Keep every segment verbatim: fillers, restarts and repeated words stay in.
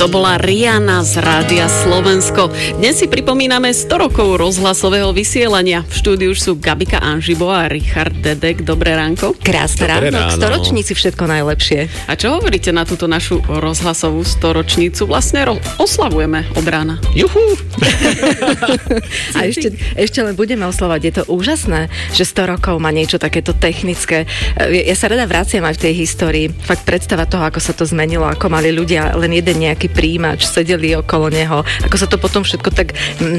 To bola Rihanna z Rádia Slovensko. Dnes si pripomíname sto rokov rozhlasového vysielania. V štúdiu už sú Gabika Anžibo a Richard Dedek. Dobré ránko. Krásne Dobré ráno. ráno. Storočníci všetko najlepšie. A čo hovoríte na túto našu rozhlasovú storočnicu? Vlastne ro- oslavujeme od rána. Juhu! A ešte, ešte len budeme oslavovať. Je to úžasné, že sto rokov má niečo takéto technické. Ja sa rada vraciam aj v tej histórii. Fakt predstava toho, ako sa to zmenilo, ako mali ľudia len jeden nejaký príjimač, sedeli okolo neho, ako sa to potom všetko tak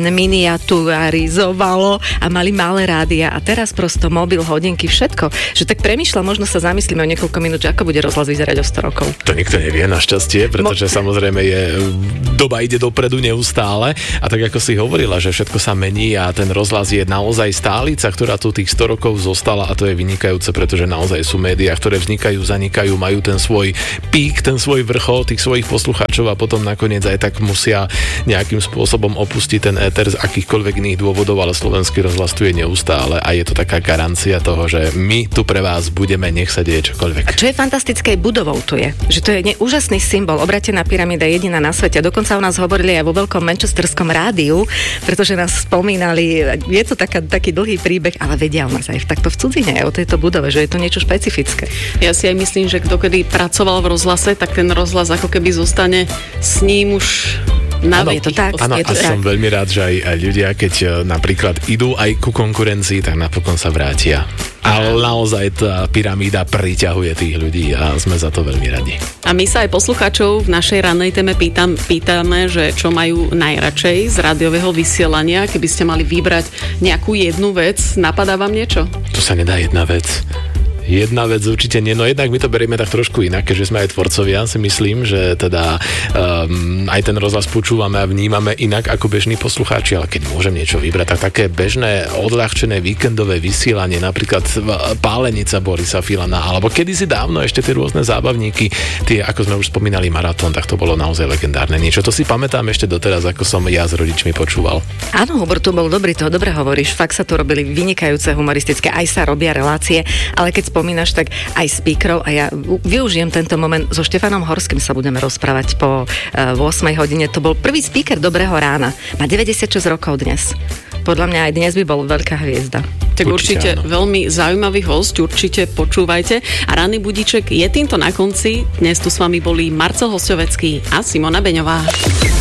miniaturizovalo a mali malé rádia a teraz prosto mobil, hodinky, všetko. Že tak premýšľam, možno sa zamyslíme o niekoľko minút, že ako bude rozhlas vyzerať o sto rokov. To nikto nevie, našťastie, pretože Mo... samozrejme je, doba ide dopredu neustále a tak ako si hovorila, že všetko sa mení a ten rozhlas je naozaj stálica, ktorá tu tých sto rokov zostala a to je vynikajúce, pretože naozaj sú médiá, ktoré vznikajú, zanikajú, majú ten svoj pík, ten svoj vrchol tých svojich poslucháčov a potom nakoniec aj tak musia nejakým spôsobom opustiť ten éter z akýchkoľvek iných dôvodov, ale slovenský rozhlas tu je neustále a je to taká garancia toho, že my tu pre vás budeme, nech sa deje čokoľvek. A čo je fantastické budovou tu je, že to je ne, úžasný symbol. Obrátená pyramída je jediná na svete. Dokonca o nás hovorili aj vo veľkom manchesterskom rádiu, pretože nás spomínali, je to taká, taký dlhý príbeh, ale vedia o nás aj takto v cudzine, aj o tejto budove, že je to niečo špecifické. Ja si aj myslím, že kto kedy pracoval v rozhlase, tak ten rozhlas ako keby zostane s ním už na Áno, veky. je to tak. Áno, je to a tak. som veľmi rád, že aj, aj ľudia, keď napríklad idú aj ku konkurencii, tak napokon sa vrátia. Ale naozaj tá pyramída priťahuje tých ľudí a sme za to veľmi radi. A my sa aj poslucháčov v našej rannej téme pýtam, pýtame, že čo majú najradšej z rádiového vysielania. Keby ste mali vybrať nejakú jednu vec, napadá vám niečo? Tu sa nedá jedna vec. Jedna vec určite nie, no jednak my to berieme tak trošku inak, keďže sme aj tvorcovia, si myslím, že teda um, aj ten rozhlas počúvame a vnímame inak ako bežní poslucháči, ale keď môžem niečo vybrať, tak také bežné, odľahčené víkendové vysielanie, napríklad Pálenica Borisa Filana, alebo kedysi dávno ešte tie rôzne zábavníky, tie, ako sme už spomínali, Maratón, tak to bolo naozaj legendárne niečo. To si pamätám ešte doteraz, ako som ja s rodičmi počúval. Áno, Hubert, to bol dobrý, toho dobre hovoríš. Fakt sa tu robili vynikajúce humoristické, aj sa robia relácie, ale keď spomínaš, tak aj speakerov a ja využijem tento moment. So Štefanom Horským sa budeme rozprávať po uh, ôsmej hodine. To bol prvý speaker Dobrého rána. Má deväťdesiatšesť rokov dnes. Podľa mňa aj dnes by bol veľká hviezda. Tak určite, určite veľmi zaujímavý host, určite počúvajte. A ranný budíček je týmto na konci. Dnes tu s vami boli Marcel Hosťovecký a Simona Beňová.